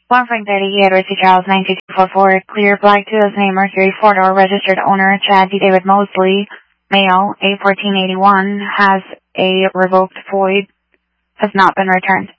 One Frank 38, Richie Charles 9244, clear black 2008 Mercury 4-door, registered owner Chad D. David Mosley, male, A1481, has a revoked void, has not been returned.